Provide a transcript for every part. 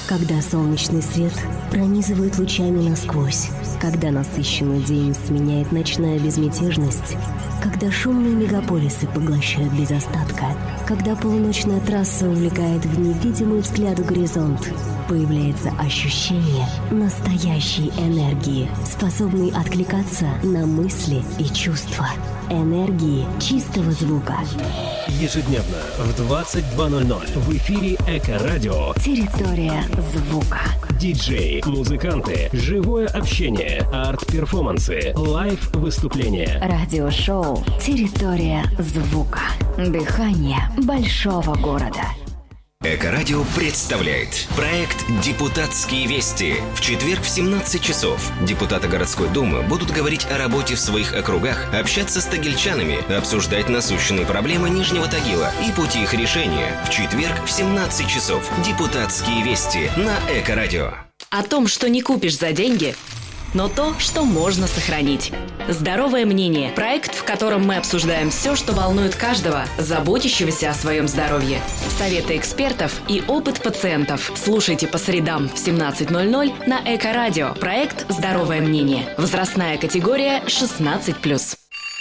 Когда солнечный свет пронизывает лучами насквозь, когда насыщенный день сменяет ночная безмятежность, когда шумные мегаполисы поглощают без остатка, когда полуночная трасса увлекает в невидимый взгляду горизонт, появляется ощущение настоящей энергии, способной откликаться на мысли и чувства. Энергии чистого звука. Ежедневно в 22:00 в эфире Эко-радио Территория звука. Диджеи, музыканты, живое общение, арт-перформансы, лайв-выступления. Радиошоу «Территория звука». Дыхание большого города. Эко-радио представляет проект «Депутатские вести». В четверг в 17 часов депутаты городской думы будут говорить о работе в своих округах, общаться с тагильчанами, обсуждать насущные проблемы Нижнего Тагила и пути их решения. В четверг в 17 часов «Депутатские вести» на Эко-радио. О том, что не купишь за деньги, но то, что можно сохранить. «Здоровое мнение» – проект, в котором мы обсуждаем все, что волнует каждого, заботящегося о своем здоровье. Советы экспертов и опыт пациентов. Слушайте по средам в 17:00 на Эко-радио. Проект «Здоровое мнение». Возрастная категория 16+.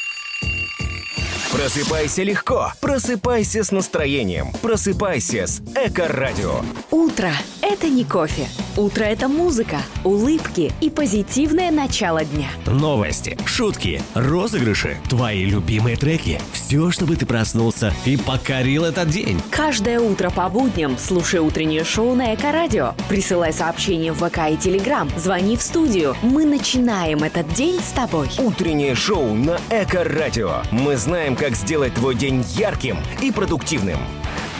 Просыпайся легко, просыпайся с настроением, просыпайся с Эко-радио. Утро – это не кофе. Утро – это музыка, улыбки и позитивное начало дня. Новости, шутки, розыгрыши, твои любимые треки. Все, чтобы ты проснулся и покорил этот день. Каждое утро по будням слушай утреннее шоу на Эко-радио. Присылай сообщения в ВК и Телеграм. Звони в студию. Мы начинаем этот день с тобой. Утреннее шоу на Эко-радио. Мы знаем, как сделать твой день ярким и продуктивным.